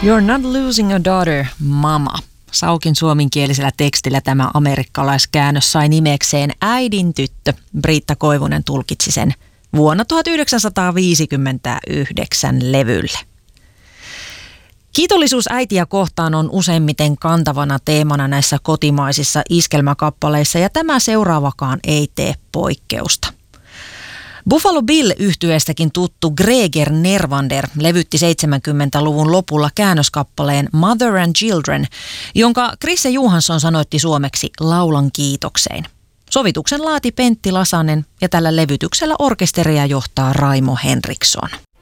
You're not losing a daughter, mama. Saukin suomenkielisellä tekstillä tämä amerikkalaiskäännös sai nimekseen Äidin tyttö. Britta Koivunen tulkitsi sen vuonna 1959 levylle. Kiitollisuus äitiä kohtaan on useimmiten kantavana teemana näissä kotimaisissa iskelmäkappaleissa ja tämä seuraavakaan ei tee poikkeusta. Buffalo Bill-yhtyeestäkin tuttu Greger Nervander levytti 70-luvun lopulla käännöskappaleen Mother and Children, jonka Chrisse Johansson sanoitti suomeksi laulan kiitoksein. Sovituksen laati Pentti Lasanen ja tällä levytyksellä orkesteria johtaa Raimo Henriksson.